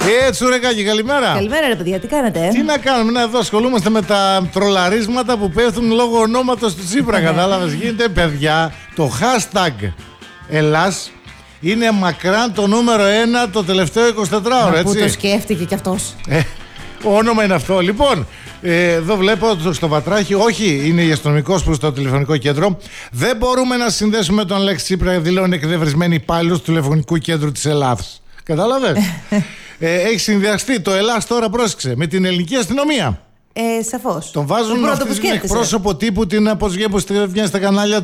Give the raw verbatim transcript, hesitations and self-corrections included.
Ε, Τσουρεκάκη, καλημέρα. Καλημέρα, ρε παιδιά, τι κάνετε? Τι να κάνουμε, να εδώ ασχολούμαστε με τα τρολαρίσματα που πέφτουν λόγω ονόματος του Τσίπρα. Κατάλαβες, γίνεται, παιδιά. Το hashtag Ελλάς είναι μακράν το νούμερο ένα το τελευταίο εικοσιτετράωρο, έτσι. Πού το σκέφτηκε κι αυτός. Ε, όνομα είναι αυτό. Λοιπόν, ε, εδώ βλέπω στο Βατράχι, όχι, είναι η αστυνομικός που στο τηλεφωνικό κέντρο. Δεν μπορούμε να συνδέσουμε τον Αλέξη Τσίπρα, δηλώνει εκνευρισμένοι υπάλληλος του τηλεφωνικού κέντρου της Ελλάδας. Κατάλαβες. ε, έχει συνδυαστεί το Ελλάς τώρα, πρόσεξε, με την ελληνική αστυνομία. Ε, σαφώς. Τον βάζουν με αυτή την εκπρόσωπο τύπου, την Αποζιέ που βγαίνει στα κανάλια